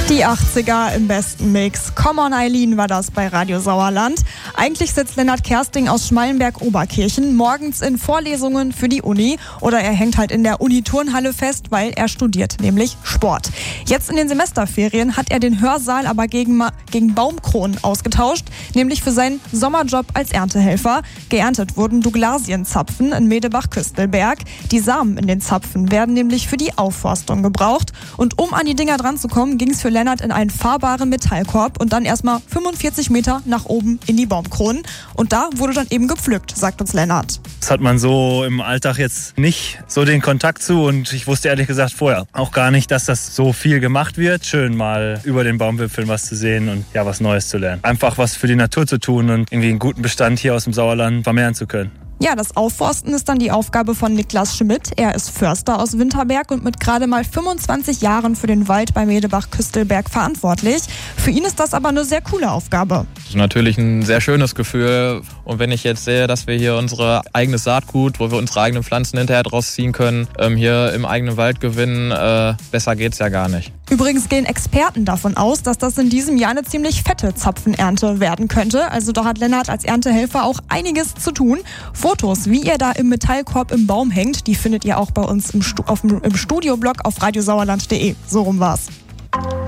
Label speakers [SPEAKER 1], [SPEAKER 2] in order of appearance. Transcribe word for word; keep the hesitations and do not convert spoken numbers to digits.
[SPEAKER 1] Die achtziger im besten Mix. Come on Eileen war das bei Radio Sauerland. Eigentlich sitzt Lennart Kersting aus Schmallenberg-Oberkirchen morgens in Vorlesungen für die Uni oder er hängt halt in der Uni-Turnhalle fest, weil er studiert, nämlich Sport. Jetzt in den Semesterferien hat er den Hörsaal aber gegen, gegen Baumkronen ausgetauscht, nämlich für seinen Sommerjob als Erntehelfer. Geerntet wurden Douglasienzapfen in Medebach-Küstelberg. Die Samen in den Zapfen werden nämlich für die Aufforstung gebraucht. Und um an die Dinger dran zu kommen, ging es für Lennart in einen fahrbaren Metallkorb und dann erstmal fünfundvierzig Meter nach oben in die Baumkronen. Und da wurde dann eben gepflückt, sagt uns Lennart.
[SPEAKER 2] Das hat man so im Alltag jetzt nicht so den Kontakt zu und ich wusste ehrlich gesagt vorher auch gar nicht, dass das so viel gemacht wird. Schön mal über den Baumwipfeln was zu sehen und ja, was Neues zu lernen. Einfach was für die Natur zu tun und irgendwie einen guten Bestand hier aus dem Sauerland vermehren zu können.
[SPEAKER 1] Ja, das Aufforsten ist dann die Aufgabe von Niklas Schmidt. Er ist Förster aus Winterberg und mit gerade mal fünfundzwanzig Jahren für den Wald bei Medebach-Küstelberg verantwortlich. Für ihn ist das aber eine sehr coole Aufgabe.
[SPEAKER 3] Das ist natürlich ein sehr schönes Gefühl. Und wenn ich jetzt sehe, dass wir hier unsere eigenes Saatgut, wo wir unsere eigenen Pflanzen hinterher draus ziehen können, hier im eigenen Wald gewinnen, äh, besser geht's ja gar nicht.
[SPEAKER 1] Übrigens gehen Experten davon aus, dass das in diesem Jahr eine ziemlich fette Zapfenernte werden könnte. Also da hat Lennart als Erntehelfer auch einiges zu tun. Fotos, wie ihr da im Metallkorb im Baum hängt, die findet ihr auch bei uns im, Stu- auf dem, im Studioblog auf radiosauerland punkt de. So rum war's.